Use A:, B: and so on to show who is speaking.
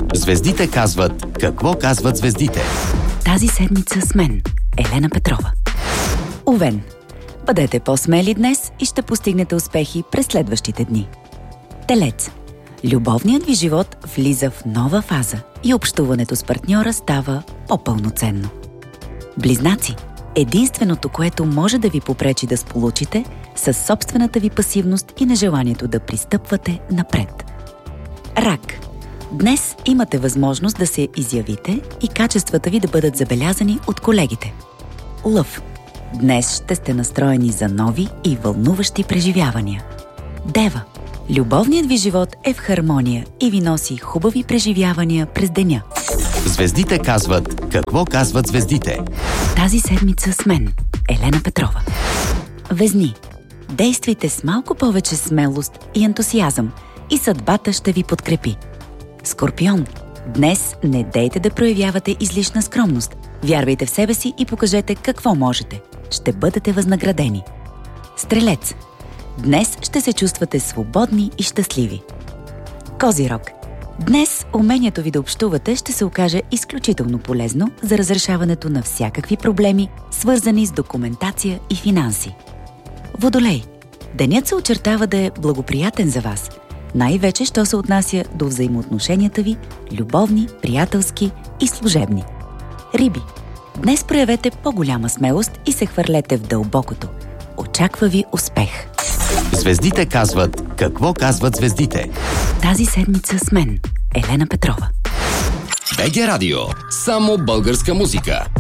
A: Звездите казват какво казват звездите.
B: Тази седмица с мен, Елена Петрова. Овен. Бъдете по-смели днес и ще постигнете успехи през следващите дни. Телец. Любовният ви живот влиза в нова фаза и общуването с партньора става по-пълноценно. Близнаци. Единственото, което може да ви попречи да сполучите, са собствената ви пасивност и нежеланието да пристъпвате напред. Рак. Днес имате възможност да се изявите и качествата ви да бъдат забелязани от колегите. Лъв. Днес ще сте настроени за нови и вълнуващи преживявания. Дева. Любовният ви живот е в хармония и ви носи хубави преживявания през деня.
A: Звездите казват какво казват звездите.
B: Тази седмица с мен, Елена Петрова. Везни. Действайте с малко повече смелост и ентусиазъм и съдбата ще ви подкрепи. Скорпион. Днес не дейте да проявявате излишна скромност. Вярвайте в себе си и покажете какво можете. Ще бъдете възнаградени. Стрелец. Днес ще се чувствате свободни и щастливи. Козирог. Днес умението ви да общувате ще се окаже изключително полезно за разрешаването на всякакви проблеми, свързани с документация и финанси. Водолей. Денят се очертава да е благоприятен за вас. Най-вече, що се отнася до взаимоотношенията ви, любовни, приятелски и служебни. Риби. Днес проявете по-голяма смелост и се хвърлете в дълбокото. Очаква ви успех.
A: Звездите казват какво казват звездите.
B: Тази седмица с мен, Елена Петрова.
C: БГ Радио. Само българска музика.